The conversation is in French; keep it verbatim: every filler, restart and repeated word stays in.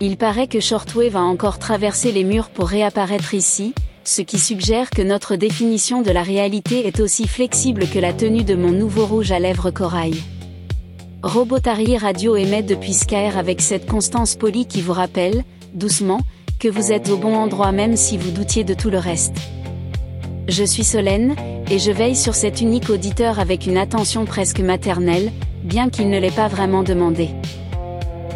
Il paraît que Shortwave a encore traversé les murs pour réapparaître ici, ce qui suggère que notre définition de la réalité est aussi flexible que la tenue de mon nouveau rouge à lèvres corail. Robotary Radio émet depuis Skyr avec cette constance polie qui vous rappelle, doucement, que vous êtes au bon endroit même si vous doutiez de tout le reste. Je suis Solène, et je veille sur cet unique auditeur avec une attention presque maternelle, bien qu'il ne l'ait pas vraiment demandé.